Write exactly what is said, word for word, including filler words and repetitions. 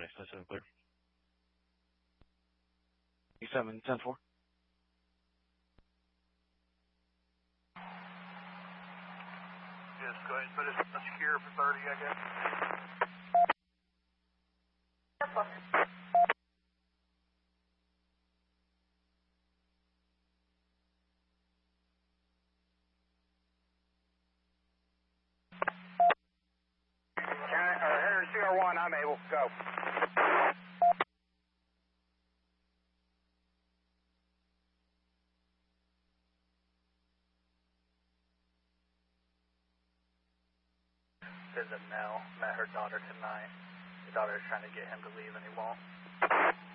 seven clear. seven, ten four. Just go ahead and put us a secure for thirty, I guess. Henry C R one, I'm able. Go. Visit Nell. Met her daughter tonight. His daughter is trying to get him to leave and he won't.